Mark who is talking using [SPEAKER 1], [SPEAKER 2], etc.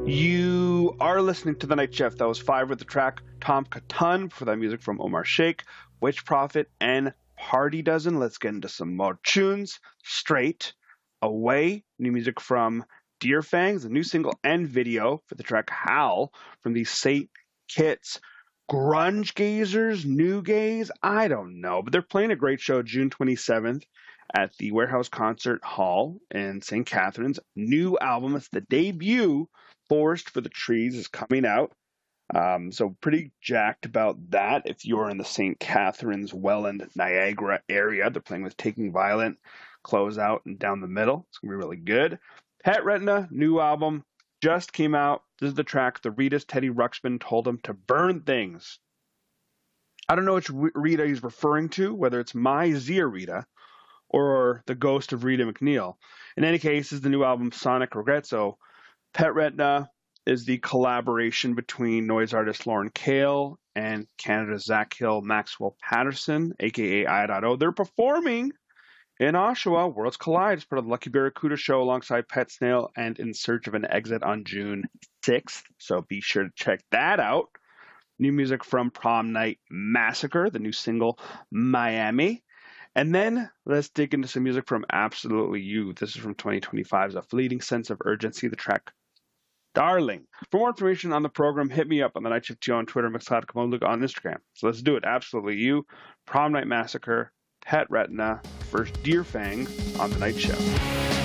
[SPEAKER 1] You are listening to The Night Shift. That was Five with the track Tom Katun for that music from Omar Sheikh, Witch Prophet, and Party Dozen. Let's get into some more tunes. Straight Away, new music from Deer Fangs, the new single and video for the track Howl from the St. Kitts. Grunge Gazers, New Gaze, I don't know, but they're playing a great show June 27th at the Warehouse Concert Hall in St. Catharines. New album, it's the debut. Forest for the Trees is coming out. So pretty jacked about that. If you're in the St. Catharines, Welland, Niagara area, they're playing with Taking Violent, Close Out, and Down the Middle. It's going to be really good. Pet Retina, new album, just came out. This is the track, The Rita's Teddy Ruxpin told him to burn things. I don't know which Rita he's referring to, whether it's My Zia Rita or the ghost of Rita McNeil. In any case, this is the new album, Sonic Regretso. Pet Retina is the collaboration between noise artist Lauren Kale and Canada's Zach Hill Maxwell Patterson, aka I.O. They're performing in Oshawa. Worlds Collide as part of the Lucky Barracuda show alongside Pet Snail and In Search of an Exit on June 6th. So be sure to check that out. New music from Prom Night Massacre, the new single Miami. And then let's dig into some music from Absolutely You. This is from 2025's A Fleeting Sense of Urgency, the track Darling. For more information on the program, hit me up on the Night Shift on Twitter, Mixcloud, Kamoluka on Instagram. So let's do it. Absolutely You, Prom Night Massacre, Pet Retina, first Deer Fangs on the Night Shift.